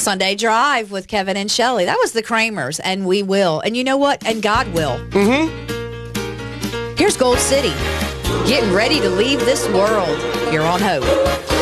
Sunday Drive with Kevin and Shelley. That was the Kramers, and we will. And you know what? And God will. Mm-hmm. Here's Gold City, getting ready to leave this world. You're on Hope.